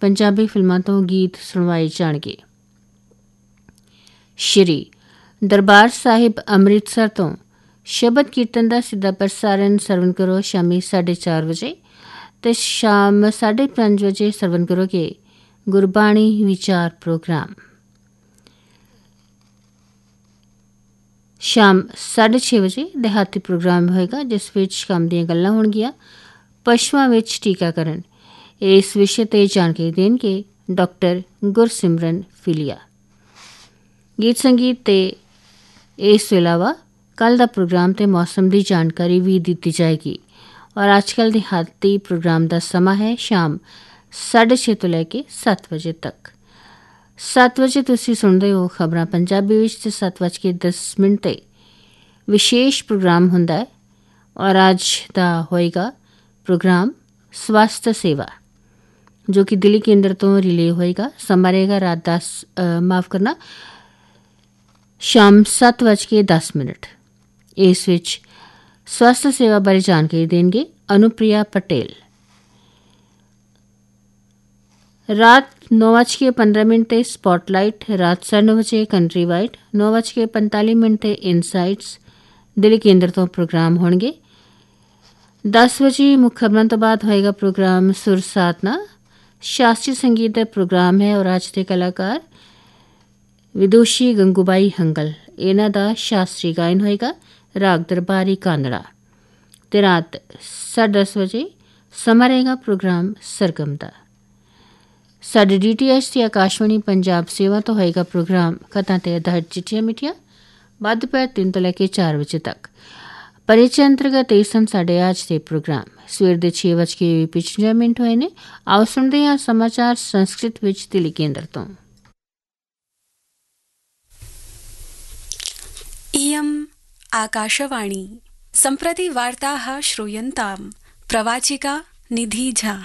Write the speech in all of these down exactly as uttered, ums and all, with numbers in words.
पंजाबी फिल्मां तो गीत सुनवाए जाणगे। श्री दरबार साहिब अमृतसर तो शबद कीर्तन का सीधा प्रसारण सरवण करो शामी साढ़े चार बजे तो शाम साढ़े पाँच बजे सरवण करोगे गुरबाणी विचार प्रोग्राम। शाम साढ़े छे बजे देहाती प्रोग्राम होएगा जिस विच काम दीयां गल्लां होणगीਆਂ पशुआं विच टीकाकरण। इस विषय ते जानकारी देणगे डॉक्टर गुरसिमरन फिलिया। गीत संगीत ते इस तो इलावा कल का प्रोग्राम ते मौसम की जानकारी भी दी जाएगी और आजकल देहाती प्रोग्राम का समा है शाम साढ़े छे तो लैके सत्त बजे तक। सत्त बजे तुसी सुनते हो खबरां पंजाबी विच ते सत्त बज के दस मिनट ते विशेष प्रोग्राम हुंदा है और अज दा होएगा प्रोग्राम स्वास्थ्य सेवा जो कि दिल्ली केंद्र तो रिले होएगा। समा रहेगा रात दस माफ़ करना शाम सत्त बज के दस मिनट। इस विच स्वास्थ्य सेवा बारे जानकारी देंगे अनुप्रिया पटेल। रात नौ बज के पंद्रह मिनट ते स्पॉटलाइट, रात साढ़े नौ बजे कंट्री वाइड, नौ बज के पैंतालीस मिनट ते इनसाइट्स दिल्ली केंद्र तो प्रोग्राम होंगे। दस बजे मुख्य खबरों तो बाद होएगा प्रोग्राम सुर साधना शास्त्रीय संगीत का प्रोग्राम है और आज के कलाकार विदुषी गंगूबाई हंगल इन्हां दा शास्त्रीय गायन होएगा राग दरबारी कांगड़ा। ते रात साढ़े दस बजे समा रहेगा प्रोग्राम सरगम दा। साढ़े डी टी एच की आकाशवाणी पंजाब सेवा तो होएगा प्रोग्राम कथा ते आधारित चिट्ठियां मिठियां बाद दोपहर तीन तो लैके चार बजे तक। परिचय अंतर्गत ये सन साढ़े आज के प्रोग्राम सवेर के छे बज के पचवंजा मिनट होए ने। आओ सुनते हैं समाचार संस्कृत विच दिल्ली केंद्र तो। इयम् आकाशवाणी सम्प्रति वार्ताः श्रूयन्ताम् प्रवाचिका निधि झा।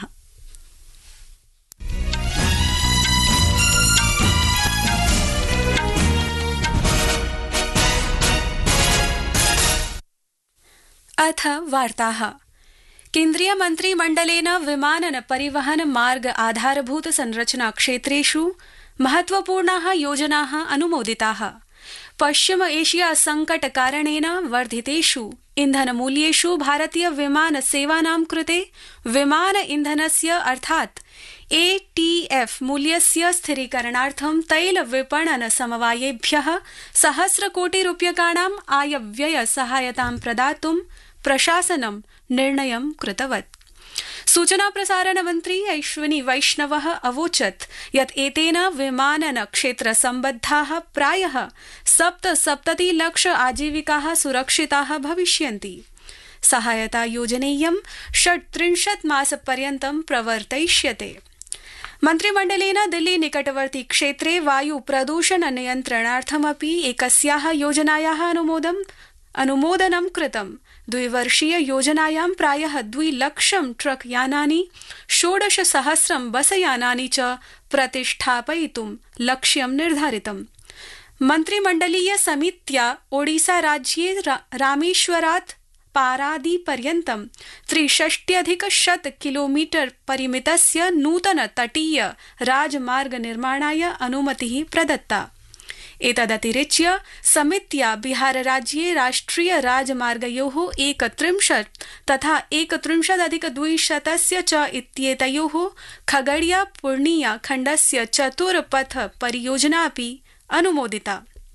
अथ वार्ताः। केन्द्रीय मन्त्रिमण्डलेन विमानन परिवहन मार्ग आधारभूत संरचना क्षेत्रेषु महत्वपूर्णाः योजनाः अनुमोदिताः। पश्चिम एशिया संकट कारणेन वर्धितेषु ईंधनमूल्येषु भारतीय विमान सेवानां कृते विमान ईंधनस्य अर्थात् ए टी एफ मूल्यस्य स्थिरीकरणार्थं तैल विपणन समवायेभ्यः सहस्रकोटिरूप्यकाणां आयव्यय सहायतां प्रदातुं प्रशासनं निर्णयं कृतवत्। सूचना प्रसारण मंत्री अश्विनी वैष्णवः अवोचत् यत् एतेन विमानन क्षेत्र सम्बद्धाः प्रायः सप्तसप्तति लक्ष आजीविकाः सुरक्षिताः भविष्यन्ति। सहायता योजनेयं षट्त्रिंशत् मासपर्यन्तं प्रवर्तयिष्यते। मन्त्रिमण्डलेन दिल्ली निकटवर्ती क्षेत्रे वायु प्रदूषण नियन्त्रणार्थमपि एकस्याः योजनायाः अनुमोदनं अनुमोदनं कृतम्। द्विवर्षीय योजनायां प्रायः द्विलक्षं ट्रक यानानि षोडश सहस्रं बसयानानि च प्रतिष्ठापयितुं लक्ष्यं निर्धारितम्। मन्त्रिमण्डलीय समित्या ओडिसा राज्ये रा, रामेश्वरात् पारादी पर्यन्तं त्रिषष्ट्यधिक शत किलोमीटर परिमितस्य नूतन तटीय राजमार्ग निर्माणाय अनुमतिः प्रदत्ता। एतदतिरिच्य समित्या बिहारराज्ये राष्ट्रिय राजमार्गयोः एकत्रिंशत् तथा एकत्रिंशदधिक द्विशतस्य च इत्येतयोः खगड़िया पूर्णिया खण्डस्य चतुर्पथ परियोजना अपि अनुमोदिता।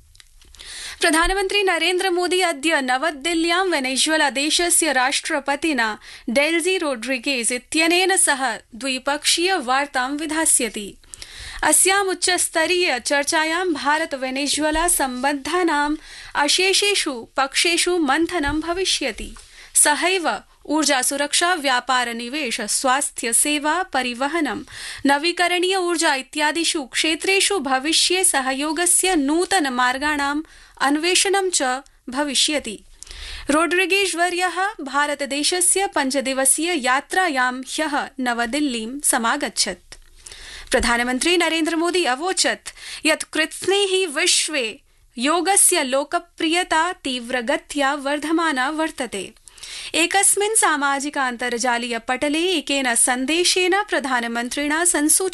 प्रधानमन्त्री नरेन्द्र मोदी अद्य नवदिल्ल्यां वेनेजुएला देशस्य राष्ट्रपतिना डेल्जी रोड्रिगेज इत्यनेन सह द्विपक्षीय वार्तां विधास्यति। अस्याम् उच्चस्तरीय चर्चायां भारत वेनेजुएला सम्बद्धानाम् अशेषेषु पक्षेषु मन्थनं भविष्यति। सहैव ऊर्जा सुरक्षा, व्यापार, निवेश, स्वास्थ्य सेवा, परिवहनं, नवीकरणीय ऊर्जा इत्यादिषु क्षेत्रेषु भविष्ये सहयोगस्य नूतन मार्गाणाम् अन्वेषणं च भविष्यति। रोड्रिगेज वर्यः भारतदेशस्य पञ्चदिवसीय यात्रायां ह्यः नवदिल्लीं समागच्छत्। प्रधानमन्त्री नरेन्द्र मोदी अवोचत् यत् कृत्स्नेहि विश्वे योगस्य लोकप्रियता तीव्रगत्या वर्धमाना वर्तते। एकस्मिन् सामाजिक अन्तर्जालीय पटले एकेन सन्देशेन प्रधानमन्त्रिणा संसूचितम्